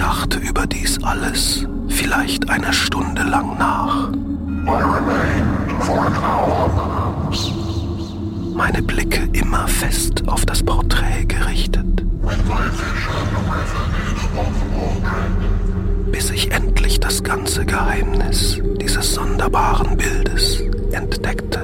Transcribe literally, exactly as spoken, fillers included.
dachte über dies alles vielleicht eine Stunde lang nach. Meine Blicke immer fest auf das Porträt gerichtet, bis ich endlich das ganze Geheimnis dieses sonderbaren Bildes entdeckte.